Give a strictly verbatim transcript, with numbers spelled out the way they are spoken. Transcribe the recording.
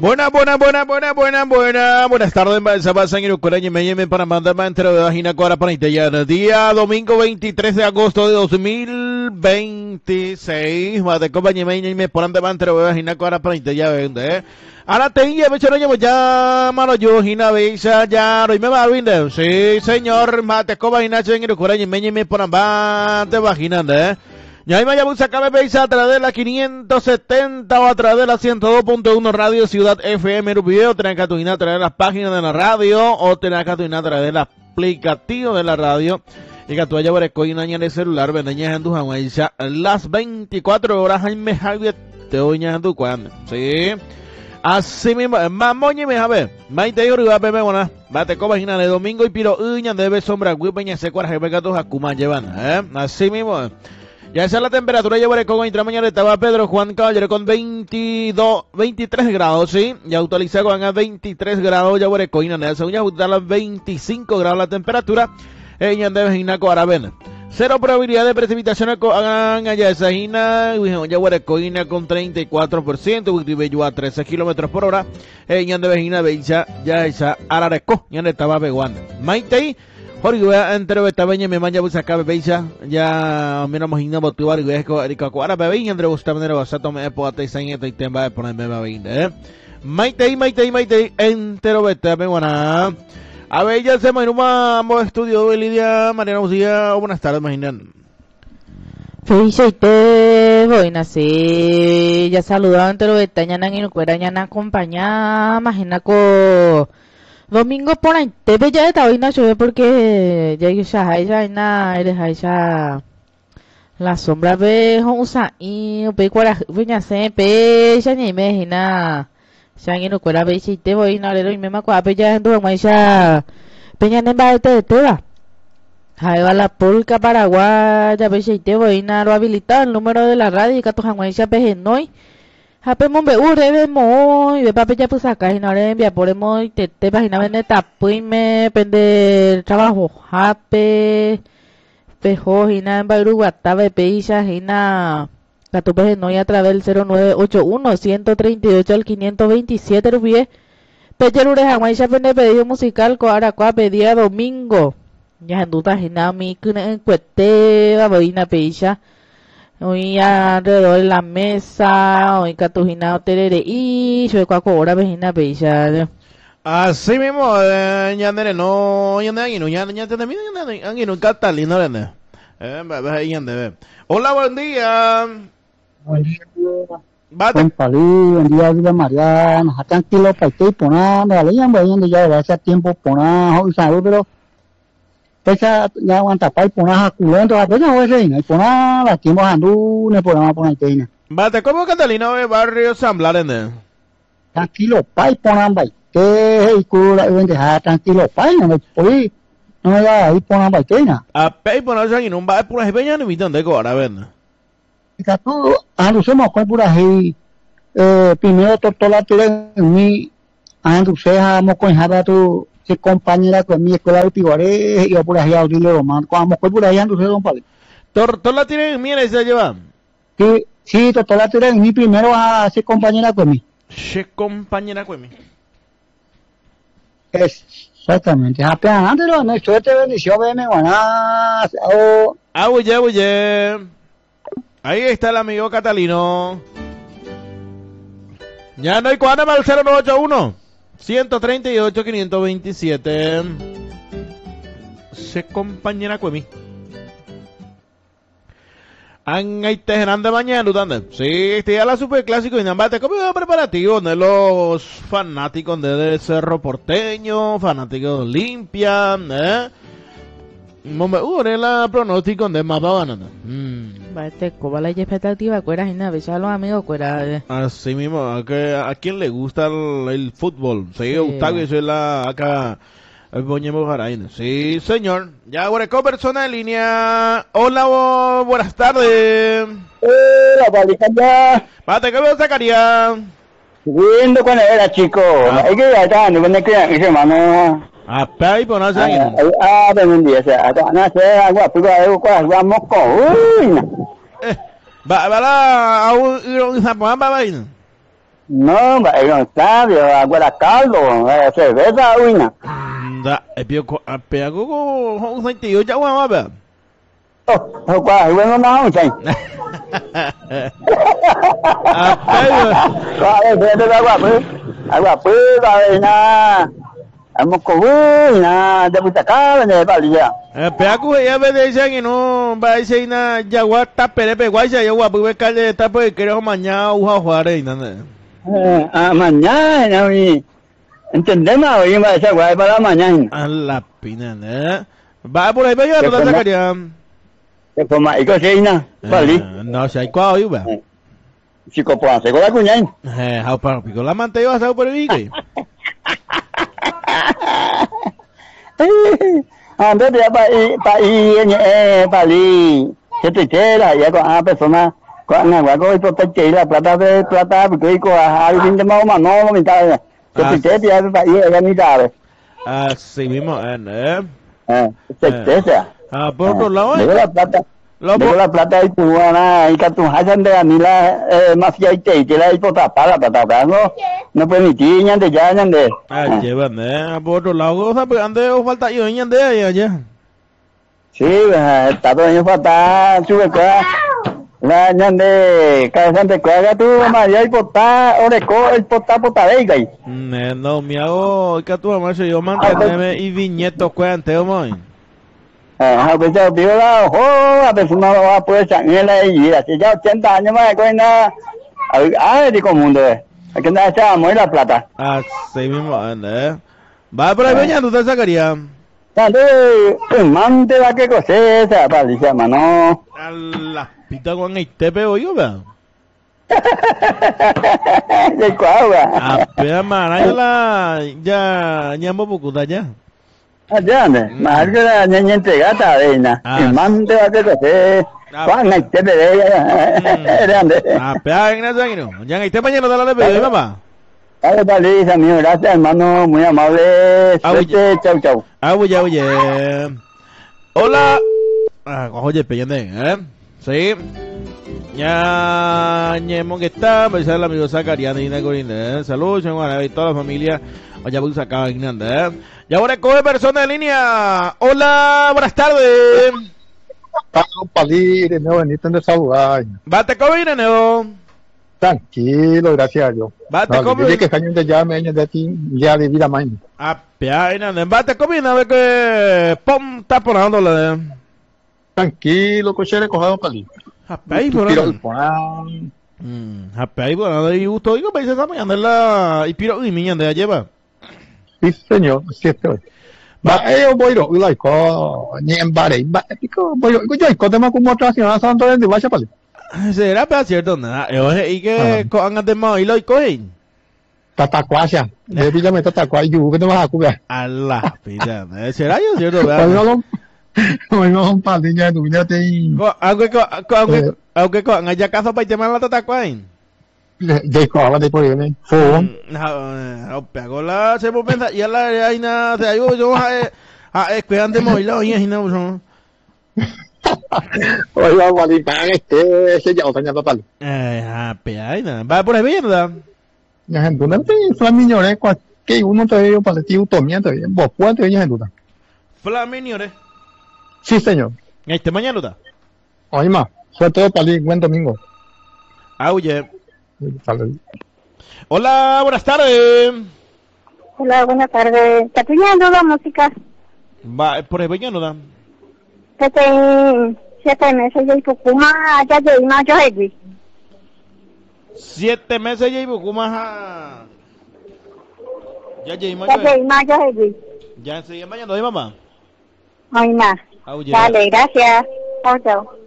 Buenas, buenas, buenas, buenas, buenas, buenas, buenas tardes, se pasan en Ucrania y me llamen para mandarme entero de vagina cuara para Italiana. Día domingo veintitrés de agosto de dos mil veintiséis. Mate compañía y me ponen de entero de vagina cuara para Italiana, eh. Ahora te ya me llamo ya, mano yo, Gina Beisa, ya, y me va a vender. Sí, señor, mate compañía en Ucrania y me ponen de vagina, eh. Ya me llamo Sacabe Beisa a través de la quinientos setenta o a través de la ciento dos punto uno Radio Ciudad F M Rubio. Tenés que atuinar a través de las páginas de la radio o tenés que atuinar a través del aplicativo de la radio. Y que tú vayas a ver el celular, vendeñas en tu jamueisa las veinticuatro horas en Mejaviet te oñas en tu cuando. Sí. Así mismo, mamoña y me jabe. Maite y Uribe, bebé, buena. Bate cobajina de domingo y piro uña debe sombra, güipeña secuara, jefe gatos a Kuma llevan, eh. Así mismo. Ya esa es la temperatura, ya veré con entre mañana estaba Pedro Juan Caballero con veintidós, veintitrés grados, sí, ya actualicé con a veintitrés grados, ya veré con Inés, según ya ajustar las veinticinco grados la temperatura, ella debe Ginaco Aravena. Cero probabilidad de precipitaciones con allá esa Gina, ya veré con Inés con treinta y cuatro por ciento, Ultibello a trece kilómetros por hora, ella debe Gina Beisa, ya esa Arareco, ya estaba Beguana. Maite Jorge, entero esta veña me manja pues acá bebeisa ya mira imagina botuar y vejo Erika Cuara bebeña entre gusta manera basato me po ate sañeta y temba de ponerme bebeña eh maite maite maite entero beta me buena a ver ya se me numa mo estudio de Lidia Mariana Lucía buenas tardes imaginan Felicite buenas sí ya saludaba entero beta ñana en cuera ñana acompaña imagina co domingo por ahí te ve ya de hoy yo porque ya ya ya na eres ya la sombra ve usa y ve cuara viña se pe ya ni me imagina ya ni no cuara ve si te voy na le y me ma cua pe ya ando mai ya peña en ba te te va ahí va la pulca paraguaya ve si te voy na lo habilitar el número de la radio y que tu jamás ya pe noi Hape mombe ure be moi be pape ya pues acá en ahora envía por moi te te página vende tapuime pende trabajo hape pejo hina en Baruguata be peisha hina catupe noi a través del cero nueve ocho uno uno tres ocho al quinientos veintisiete rubie peche ure jamás ya pende pedido musical co ahora co pedía domingo ya enduta hina mi kune cuete ba boina peisha hoy alrededor de la mesa, hoy catujina terere y yo cuaco hora vejina peisa. Así mismo, eh, ya nere no, ya nere no, ya ya te termino ya nere, ya no Catalina nere. Eh, va ya nere. Hola, buen día. Buen día. Bate. Buen buen día, Villa Mariana. Tranquilo, para que ponamos, la leña voy ya de hace tiempo ponamos, hoy sabe, pero pesa ya aguanta pai poner a culento a peña o ese y poner la tiempo andu ne ponemos poner teina Bate como Catalina de barrio San Blarende. Tranquilo pai poner bai que y cura y vende tranquilo pai no me poi no ya ahí poner bai teina a pai poner ya en un bar por las peñas no me donde ahora ven está todo andu somos con pura ahí eh primero tortola tire mi andu se amo con jada tu se compañera con mi escuela de Pibaré y por allá auxilio romano cuando fue por allá entonces don Pablo Tortola tiene mira se lleva sí sí Tortola tiene mi primero a ser compañera con mí se compañera con mí exactamente apenas antes lo no suerte bendición veme buenas oh ah oye oye ahí está el amigo Catalino ya no hay cuadra para el cero nueve ocho uno ciento treinta y ocho, quinientos veintisiete. Se compañera con mí. Hay tejerán de mañana, ¿dónde? Sí, este ya la superclásico y nada como preparativo de los fanáticos de Cerro Porteño, fanáticos de Olimpia, ¿eh? Uh, la pronóstico de más banana. Mm. Bate, ¿cómo la expectativa? Cuera, y nada, a los amigos, cuera. Así mismo, a, que, a quien le gusta el, el fútbol. Sí, Octavio, soy la acá. El Boñemo Jaraín. Sí, señor. Ya, Guareco, persona en línea. Hola, oh, buenas tardes. Hola, Palita, ya. Pate, ¿qué veo, Zacarías? Viendo con era chico. Ah. Hay que ir acá, no me crean, ese hermano. Ah, pero pues no sé. Ah, ah, pero un día, o sea, no sé, agua, pero algo, cosas, vamos con. Uy, no. Eh, va, va la, a un, un, un, un, No, vậy còn sao thì agua la caldo, eh, cerveza uina. Da, é pio a pego com com sentido já uma ba. Oh, hôm qua thì quên nó nói chăng. A pego. Rồi về đây agua bự. Agua bự rồi na. Amo ko na, da buta cara ne balia. É pego e a vez aí no vai ser na jaguar tá pere pe guai já eu a bu cá de tá pe quero amanhã o jaguar aí né. Eh, amanhã não e entendemos e vai ser guai para amanhã. A la pina né. Vai por aí vai eu tá sacaria. Que como iko sei na, bali. Não sei qual eu ba. Si ko pa, se ko la kunyan. Eh, how para pico la manteo hasta por aí que. Anda dia pai pai ni eh bali. Kita cera ya ko a persona ko na wa ko to te la plata de plata porque ko a alguien de mau no no me está. Kita cera dia pai ya ni da. Así mismo, eh. Eh, certeza. Ah, por otro lado, De la plata. lo De la plata y cubana y que tu hayan de anila eh mafia y te que la hipota para plata no no permitir ñan de ya ñan de. ah, llevan, eh. Por otro lado, o sea, pues ande o falta yo en de ahí allá. Sí, está todo año falta sube qua. La ñan de cabezón de cuaga tú María y pota ore co el pota pota de gay. No, me hago que tu mamá se yo mantenerme y viñetos cuente, muy. Ah, bây giờ biểu là hô à bây giờ nó là bữa sáng nghe là gì là chỉ cho chân ta nhưng mà coi na ở ai đi có mundo cái này sao mới là plata. Así mismo, eh. Va por ahí, veña, tú te sacarías. Entonces, man te da que cosa esa para decir mano. A la pita con el tepe, oigo, vea. De cuál va. Apenas mana, ya la, ya, ya me poco de allá. Allá ande, más que la niña entregada de na. Man te da que cosa. Cuán hay te de ella. Ande. Apenas en ese año, ya en el tepe lleno de la leve, mamá. Dale, vale, amigo, gracias hermano, muy amable. Suerte, chau, chau. Ah, oye, oye. Hola. Ah, oye, pellende, ¿eh? Sí. Ya, ñemo que está, pues el amigo Zacariano y Necorinda, ¿eh? Saludos, y toda la familia. Oye, pues acá, ¿eh? Y ahora coge persona en línea. Hola, buenas tardes. Estamos Palí, de nuevo, necesitan de saludar. Bate COVID, Neo. Tranquilo, gracias a Dios. Bate No, COVID. dile que años de ya, me años de ti, ya de vida más. Ah, pia, Neo. Bate COVID, a ver que pom está ponándole. Tranquilo, coche recogido Palí. Rapaz, por Tiro ahí. el pan. Hmm, rapaz, bueno, de gusto, digo, países esa mañana la y piro y miña de lleva. Sí, señor, sí, estoy. Va, yo voy a ir a co, ni en bare, va, pico, voy a ir a co, tema como otra ciudad santo de vaya Palí. Será para cierto, nada. Oye, y que con antes más y lo y cogen. Tatacuacha, de Villa me tatacuá, yo que te vas a cubrir. A la pilla, será yo cierto, Hoy ¿verdad? no, hoy no, un par de ya, tú ya te. Aunque, aunque, aunque con allá caso para tema la tatacuain. De co, de por ahí, fue. No, pegó la se puede pensar y a la hay nada, se ayuda yo a esperando moverlo y no son. Oiga, Palí, para este, ese ya otra total. Eh, ah, pia, va por ahí bien, ¿verdad? Ya gente, no te flamiñores, que uno te dio para ti utomiento, vos cuánto ya gente. Flaminiore. Sí, señor. Este mañana está. Oye, más, sobre todo para el buen domingo. Ah, oye. Salud. Hola, buenas tardes. Hola, buenas tardes. ¿Estás pidiendo la música? Va, por ahí mañana está. Que tengo siete meses y poco más, ya de más yo he Siete meses ya y poco más. a- Ya ya y más. Ya de más yo he Ya enseguida mañana, ¿no, mamá? Ay, nada. Ah, oye. Dale, gracias. Chao, chao.